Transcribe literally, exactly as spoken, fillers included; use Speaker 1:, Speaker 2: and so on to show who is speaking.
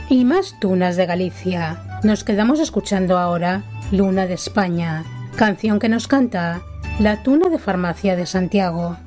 Speaker 1: y más tunas de Galicia. Nos quedamos escuchando ahora Luna de España, canción que nos canta la Tuna de Farmacia de Santiago.